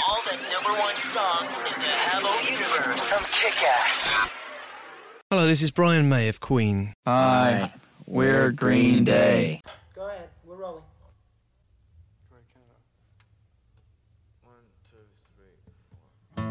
All the #1 songs in the Habbo universe. From Kick-Ass. Hello, this is Brian May of Queen. Hi, we're Green Day. Go ahead, we're rolling.